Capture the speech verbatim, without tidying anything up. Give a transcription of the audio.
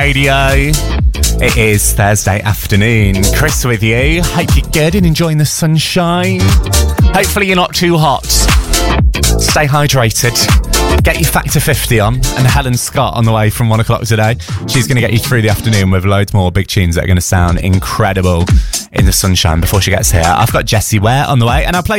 Radio. It is Thursday afternoon. Chris with you. Hope you're good and enjoying the sunshine. Hopefully you're not too hot. Stay hydrated. Get your Factor fifty on. And Helen Scott on the way from one o'clock today. She's going to get you through the afternoon with loads more big tunes that are going to sound incredible in the sunshine before she gets here. I've got Jessie Ware on the way, and I'll play